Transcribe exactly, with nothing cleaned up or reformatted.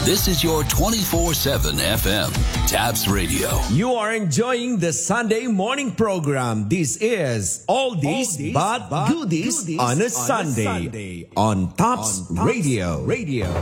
This is your twenty-four seven F M, Tabs Radio. You are enjoying the Sunday morning program. This is All This But Goodies on a Sunday on Tops Radio. Radio.